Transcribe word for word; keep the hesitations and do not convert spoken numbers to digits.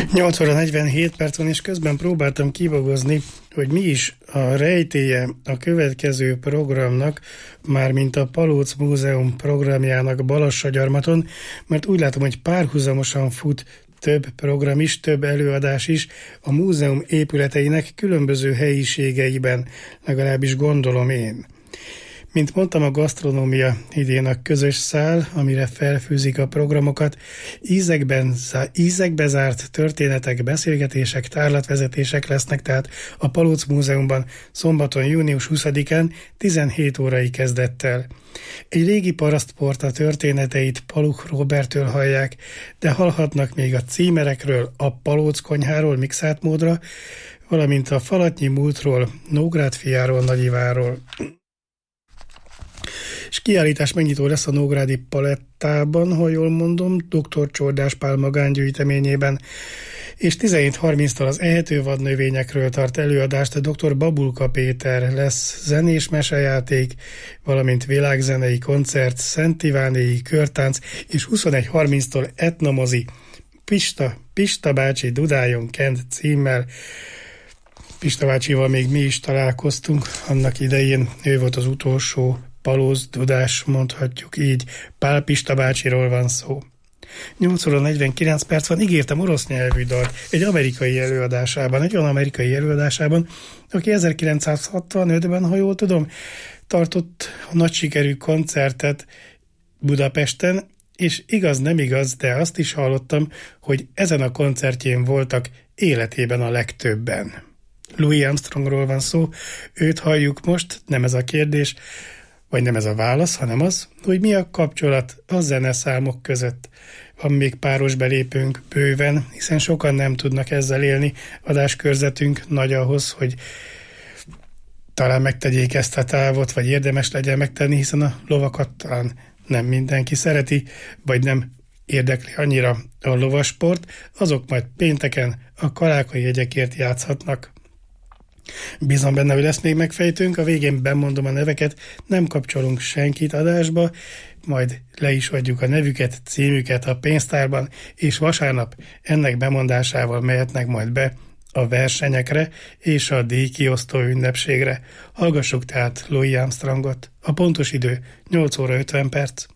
nyolc óra negyvenhét perc van, és közben próbáltam kibogozni, hogy mi is a rejtélye a következő programnak, mármint a Palóc Múzeum programjának Balassagyarmaton, mert úgy látom, hogy párhuzamosan fut több program is, több előadás is a múzeum épületeinek különböző helyiségeiben, legalábbis gondolom én. Mint mondtam, a gasztronómia idén a közös szál, amire felfűzik a programokat, ízekben, ízekbe zárt történetek, beszélgetések, tárlatvezetések lesznek, tehát a Palóc Múzeumban szombaton, június huszadikán tizenhét órai kezdettel. Egy régi parasztporta történeteit Paluch Róberttől hallják, de hallhatnak még a címerekről, a Palóc konyháról mixált módra, valamint a falatnyi múltról, Nógrád fiáról, Nagyiváról. És kiállítás megnyitó lesz a Nógrádi Palettában, ha jól mondom, doktor Csordás Pál magángyűjteményében, és tizenhét harminctól az ehető vadnövényekről tart előadást a doktor Babulka Péter, lesz zenés mesejáték, valamint világzenei koncert, Szent Ivánéi körtánc, és huszonegy harminctól etnomozi, Pista, Pista bácsi Dudáljon Kent címmel. Pista bácsival még mi is találkoztunk annak idején, ő volt az utolsó Palóc dudás, mondhatjuk így, Pál Pista bácsiról van szó. nyolc óra negyvenkilenc perc van, ígértem orosz nyelvű dalt egy amerikai előadásában, egy olyan amerikai előadásában, aki ezerkilencszázhatvanötben, ha jól tudom, tartott nagy sikerű koncertet Budapesten, és igaz, nem igaz, de azt is hallottam, hogy ezen a koncertjén voltak életében a legtöbben. Louis Armstrongról van szó, őt halljuk most, nem ez a kérdés, vagy nem ez a válasz, hanem az, hogy mi a kapcsolat a zeneszámok között. Van még páros belépőnk bőven, hiszen sokan nem tudnak ezzel élni. Adáskörzetünk nagy ahhoz, hogy talán megtegyék ezt a távot, vagy érdemes legyen megtenni, hiszen a lovakat talán nem mindenki szereti, vagy nem érdekli annyira a lovasport, azok majd pénteken a kalákai jegyekért játszhatnak. Bízom benne, hogy lesz még megfejtőnk, a végén bemondom a neveket, nem kapcsolunk senkit adásba, majd le is adjuk a nevüket, címüket a pénztárban, és vasárnap ennek bemondásával mehetnek majd be a versenyekre és a díjkiosztó ünnepségre. Hallgassuk tehát Louis Armstrongot. A pontos idő nyolc óra ötven perc.